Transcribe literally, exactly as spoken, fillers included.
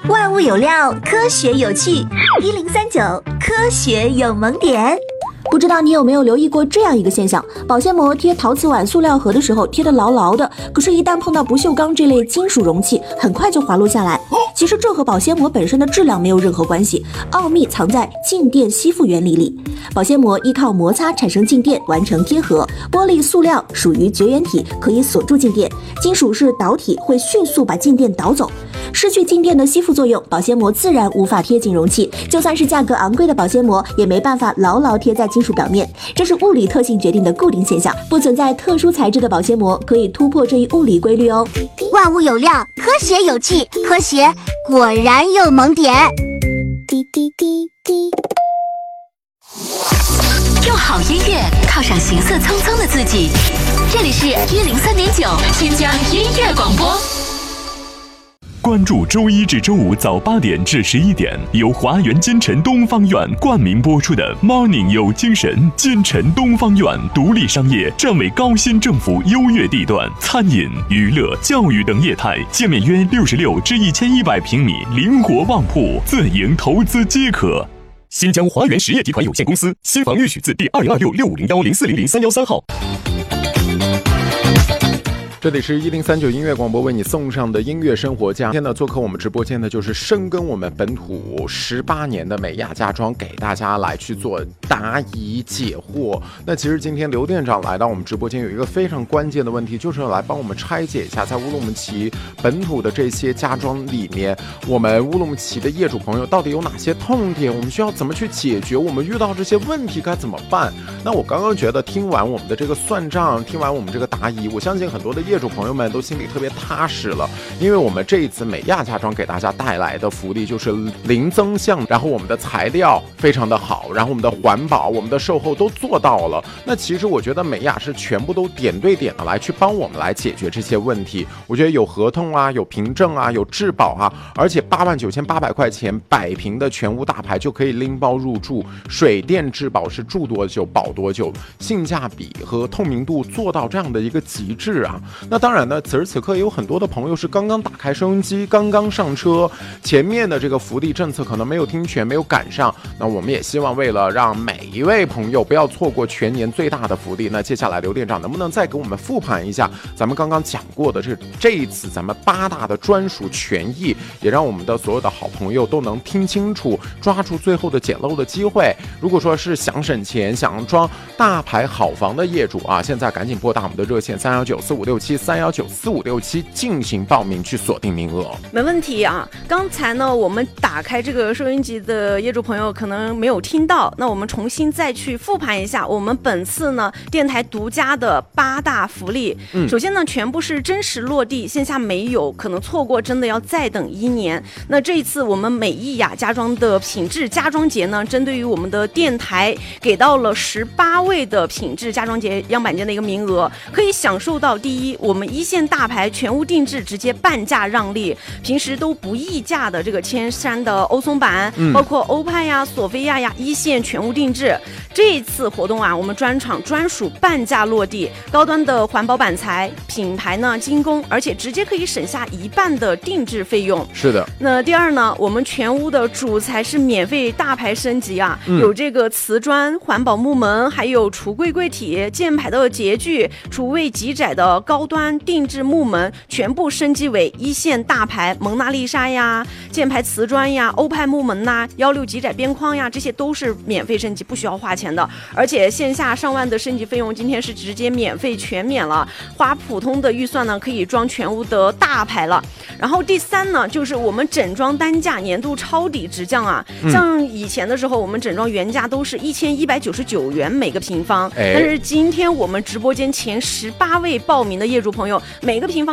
万物有料，科学有趣。一零三九科学有萌点。 不知道你有没有留意过这样一个现象，保鲜膜贴陶瓷碗、塑料盒的时候贴得牢牢的，可是一旦碰到不锈钢这类金属容器，很快就滑落下来。其实这和保鲜膜本身的质量没有任何关系，奥秘藏在静电吸附原理里。保鲜膜依靠摩擦产生静电完成贴合，玻璃、塑料属于绝缘体，可以锁住静电，金属是导体，会迅速把静电导走。失去静电的吸附作用，保鲜膜自然无法贴紧容器，就算是价格昂贵的保鲜膜，也没办法牢牢贴在金属表面，这是物理特性决定的固定现象，不存在特殊材质的保鲜膜可以突破这一物理规律哦。 万物有料，科学有趣，科学果然有萌点。滴滴滴滴， 用好音乐犒赏行色匆匆的自己。这里是一零三点九新疆音乐广播。 关注周一至周五早八点至十一点，由华源金晨东方院冠名播出的 Morning 有精神。金晨东方院独立商业，站为高新政府优越地段，餐饮、娱乐、教育等业态，界面约六十六至一千一百平米，灵活旺铺，自营投资皆可。新疆华源实业集团有限公司，新房预许字第二零二六六五零幺零四零零三幺三号。 这里是一零三九音乐广播为你送上的音乐生活家。今天呢，做客我们直播间的就是深耕我们本土十八年的美亚家装，给大家来去做答疑解惑。那其实今天刘店长来到我们直播间，有一个非常关键的问题，就是来帮我们拆解一下，在乌鲁木齐本土的这些家装里面，我们乌鲁木齐的业主朋友到底有哪些痛点，我们需要怎么去解决？我们遇到这些问题该怎么办？那我刚刚觉得听完我们的这个算账，听完我们这个答疑，我相信很多的业主朋友们都心里特别踏实了，因为我们这一次美亚家装给大家带来的福利就是零增项，然后我们的材料非常的好，然后我们的环保、我们的售后都做到了。那其实我觉得美亚是全部都点对点的来去帮我们来解决这些问题。我觉得有合同啊，有凭证啊，有质保啊，而且八万九千八百块钱百平的全屋大牌就可以拎包入住，水电质保是住多久保多久，性价比和透明度做到这样的一个极致啊。那当然呢，此时此刻有很多的朋友是刚刚打开收音机，刚刚上车，前面的这个福利政策可能没有听全，没有赶上。那我们也希望为了让每一位朋友不要错过全年最大的福利，那接下来刘店长能不能再给我们复盘一下咱们刚刚讲过的这这一次咱们八大的专属权益，也让我们的所有的好朋友都能听清楚，抓住最后的捡漏的机会。如果说是想省钱、想装大牌好房的业主啊，现在赶紧拨打我们的热线三幺九四五六七三幺九四五六七进行报名，去锁定名额。 没问题啊！刚才呢，我们打开这个收音机的业主朋友可能没有听到，那我们重新再去复盘一下我们本次呢电台独家的八大福利。嗯，首先呢，全部是真实落地，线下没有，可能错过真的要再等一年。那这一次我们美意雅家装的品质家装节呢，针对于我们的电台给到了十八位的品质家装节样板间的一个名额，可以享受到第一，我们一线大牌全屋定制直接半价让利，平时都不议价的这个千山的欧松板、嗯、包括欧派呀、索菲亚呀，一线全屋定制。这一次活动啊，我们专场专属半价落地，高端的环保板材，品牌呢精工，而且直接可以省下一半的定制费用。 是的。 那第二呢，我们全屋的主材是免费大牌升级啊，嗯、有这个瓷砖、环保木门，还有橱柜柜体、键盘的洁具、厨卫极窄的高端定制木门，全部升级为一线大牌蒙娜丽莎呀、键盘瓷砖呀、欧派木门呐、幺六极窄边框呀，这些都是免费升级，不需要花钱的。而且线下上万的升级费用，今天是直接免费全免了，花普通的预算呢，可以装全屋的大牌了。然后第三呢，就是我们整装单价年度抄底直降啊，嗯、像以前的时候，我们整装原价都是一千一百九十九元每个平方，哎、但是今天我们直播间前十八位报名的业主朋友，每个平方